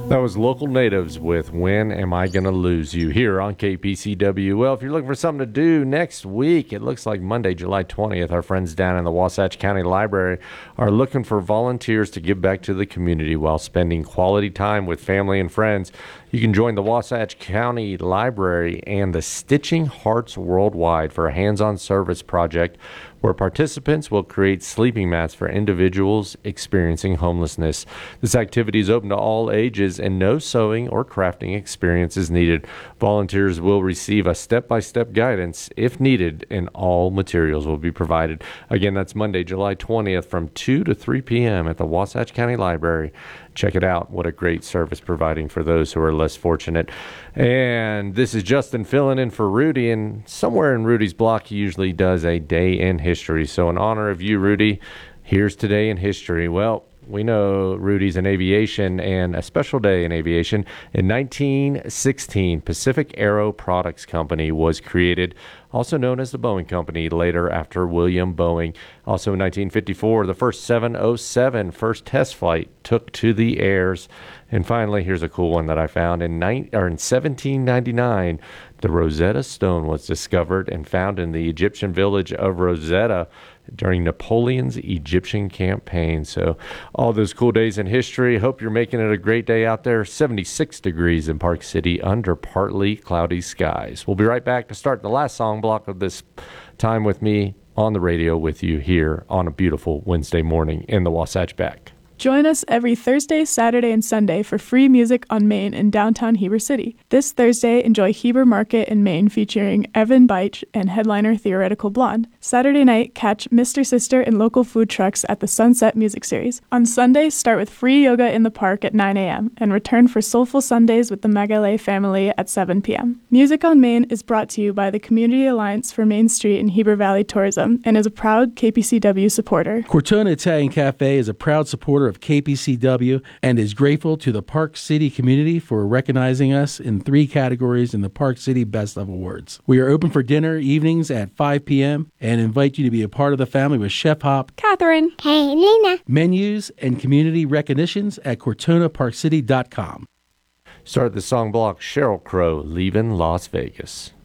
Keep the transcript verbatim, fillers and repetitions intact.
That was Local Natives with When Am I Gonna Lose You here on K P C W. Well, if you're looking for something to do next week, it looks like Monday, July twentieth, our friends down in the Wasatch County Library are looking for volunteers to give back to the community while spending quality time with family and friends. You can join the Wasatch County Library and the Stitching Hearts Worldwide for a hands-on service project where participants will create sleeping mats for individuals experiencing homelessness. This activity is open to all ages and no sewing or crafting experience is needed. Volunteers will receive a step-by-step guidance if needed, and all materials will be provided. Again, that's Monday, July twentieth from two to three p.m. at the Wasatch County Library. Check it out. What a great service providing for those who are less fortunate. And this is Justin filling in for Rudy, and somewhere in Rudy's block, he usually does a day in history. So in honor of you, Rudy, here's Today in History. Well, we know Rudy's in aviation, and a special day in aviation. In nineteen sixteen, Pacific Aero Products Company was created, also known as the Boeing Company, later after William Boeing. Also in nineteen fifty-four, the first seven oh seven first test flight took to the airs. And finally, here's a cool one that I found. In, nine, or in seventeen ninety-nine, the Rosetta Stone was discovered and found in the Egyptian village of Rosetta during Napoleon's Egyptian campaign. So all those cool days in history. Hope you're making it a great day out there. seventy-six degrees in Park City under partly cloudy skies. We'll be right back to start the last song block of this time with me on the radio with you here on a beautiful Wednesday morning in the Wasatch Back. Join us every Thursday, Saturday, and Sunday for free music on Main in downtown Heber City. This Thursday, enjoy Heber Market in Maine featuring Evan Beich and headliner Theoretical Blonde. Saturday night, catch Mister Sister and local food trucks at the Sunset Music Series. On Sunday, start with free yoga in the park at nine a.m. and return for Soulful Sundays with the Magalay family at seven p.m. Music on Main is brought to you by the Community Alliance for Main Street and Heber Valley Tourism and is a proud K P C W supporter. Cortona Italian Cafe is a proud supporter of K P C W and is grateful to the Park City community for recognizing us in three categories in the Park City Best of Awards. We are open for dinner evenings at five p.m. and invite you to be a part of the family with Chef Hop, Catherine, hey, Lena. Menus and community recognitions at cortona park city dot com. Start the song block, Sheryl Crow, Leaving Las Vegas.